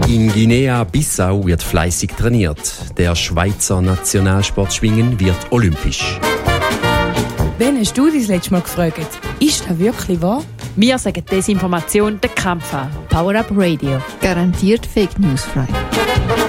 In Guinea-Bissau wird fleissig trainiert. Der Schweizer Nationalsportschwingen wird olympisch. Wen hast du das letzte Mal gefragt? Ist das wirklich wahr? Wir sagen Desinformation den Kampf an. Power Up Radio. Garantiert Fake News frei.